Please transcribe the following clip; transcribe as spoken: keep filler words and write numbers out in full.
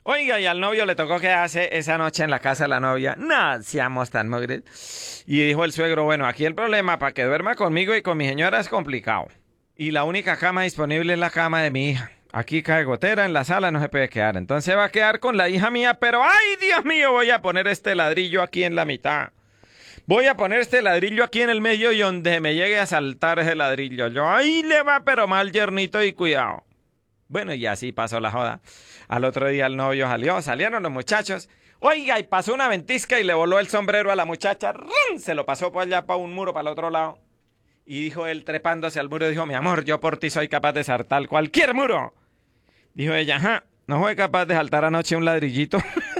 Oiga, y al novio le tocó quedarse esa noche en la casa de la novia. No, seamos tan mugres. Y dijo el suegro, bueno, aquí el problema para que duerma conmigo y con mi señora es complicado. Y la única cama disponible es la cama de mi hija. Aquí cae gotera, en la sala no se puede quedar. Entonces va a quedar con la hija mía, pero ¡ay, Dios mío! Voy a poner este ladrillo aquí en la mitad. Voy a poner este ladrillo aquí en el medio y donde me llegue a saltar ese ladrillo. Yo, ahí le va, pero mal, yernito, y cuidado. Bueno, y así pasó la joda. Al otro día el novio salió, salieron los muchachos. Oiga, y pasó una ventisca y le voló el sombrero a la muchacha. ¡Rum! Se lo pasó por allá para un muro, para el otro lado. Y dijo él, trepándose al muro, dijo, mi amor, yo por ti soy capaz de saltar cualquier muro. Dijo ella, ajá, ¿no fue capaz de saltar anoche un ladrillito?